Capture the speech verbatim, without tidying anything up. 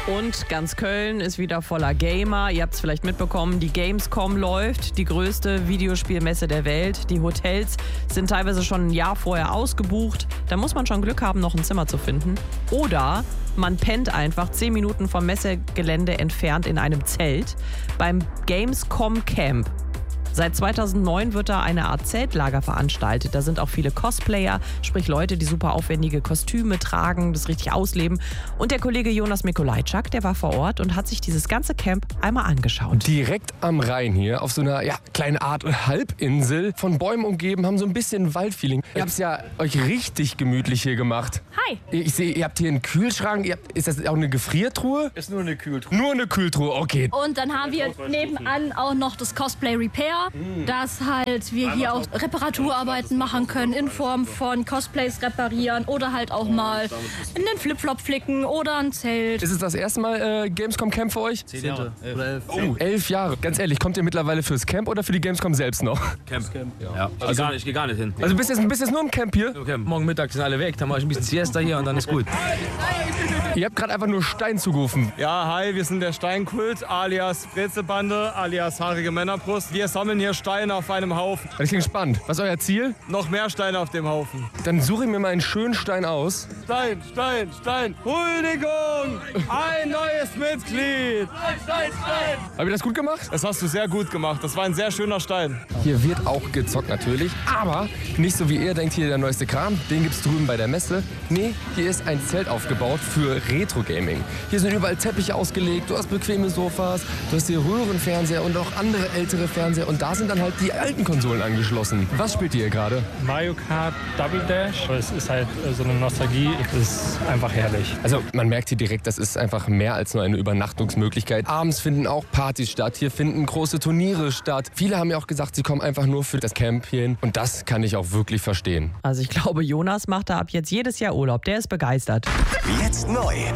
Und ganz Köln ist wieder voller Gamer. Ihr habt es vielleicht mitbekommen, die Gamescom läuft, die größte Videospielmesse der Welt. Die Hotels sind teilweise schon ein Jahr vorher ausgebucht. Da muss man schon Glück haben, noch ein Zimmer zu finden. Oder man pennt einfach zehn Minuten vom Messegelände entfernt in einem Zelt beim Gamescom Camp. Seit zweitausendneun wird da eine Art Zeltlager veranstaltet. Da sind auch viele Cosplayer, sprich Leute, die super aufwendige Kostüme tragen, das richtig ausleben. Und der Kollege Jonas Mikolajczak, der war vor Ort und hat sich dieses ganze Camp einmal angeschaut. Direkt am Rhein hier, auf so einer ja, kleinen Art Halbinsel, von Bäumen umgeben, haben so ein bisschen Waldfeeling. Ihr habt es ja euch richtig gemütlich hier gemacht. Hi. Ich sehe, ihr habt hier einen Kühlschrank. Ihr habt, ist das auch eine Gefriertruhe? Ist nur eine Kühltruhe. Nur eine Kühltruhe, okay. Und dann haben wir nebenan auch noch das Cosplay Repair, dass halt wir hier auch Reparaturarbeiten machen können in Form von Cosplays reparieren oder halt auch mal einen Flipflop flicken oder ein Zelt. Ist es das erste Mal äh, Gamescom Camp für euch? Zehn Jahre. Oder elf. Oh, elf Jahre. Ganz ehrlich, kommt ihr mittlerweile fürs Camp oder für die Gamescom selbst noch? Camp. Camp. Ja. Ja. Ich, also, gehe ich gehe gar nicht hin. Also bist jetzt, bist jetzt nur im Camp hier? Okay. Morgen Mittag sind alle weg, dann mache ich ein bisschen Siesta hier und dann ist gut. Ihr habt gerade einfach nur Stein zugerufen. Ja, hi, wir sind der Steinkult, alias Brezelbande, alias haarige Männerbrust. Wir sammeln hier Steine auf einem Haufen. Ich bin gespannt. Was ist euer Ziel? Noch mehr Steine auf dem Haufen. Dann suche ich mir mal einen schönen Stein aus. Stein, Stein, Stein. Huldigung! Ein neues Mitglied! Stein, Stein, Stein! Habt ihr das gut gemacht? Das hast du sehr gut gemacht. Das war ein sehr schöner Stein. Hier wird auch gezockt natürlich, aber nicht so wie ihr denkt, hier der neueste Kram, den gibt's drüben bei der Messe. Nee, hier ist ein Zelt aufgebaut für Retro-Gaming. Hier sind überall Teppiche ausgelegt, du hast bequeme Sofas, du hast hier Röhrenfernseher und auch andere ältere Fernseher und da sind dann halt die alten Konsolen angeschlossen. Was spielt ihr gerade? Mario Kart Double Dash. Es ist halt so eine Nostalgie, es ist einfach herrlich. Also man merkt hier direkt, das ist einfach mehr als nur eine Übernachtungsmöglichkeit. Abends finden auch Partys statt, hier finden große Turniere statt. Viele haben ja auch gesagt, sie kommen einfach nur für das Camp hierhin und das kann ich auch wirklich verstehen. Also ich glaube, Jonas macht da ab jetzt jedes Jahr Urlaub. Der ist begeistert. Jetzt neu.